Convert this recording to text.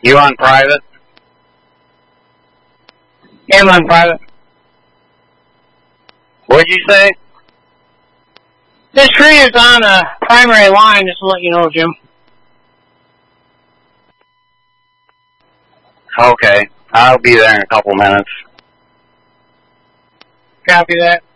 You on private? Yeah, I'm on private. What'd you say? This tree is on a primary line, just to let you know, Jim. Okay. I'll be there in a couple minutes. Copy that.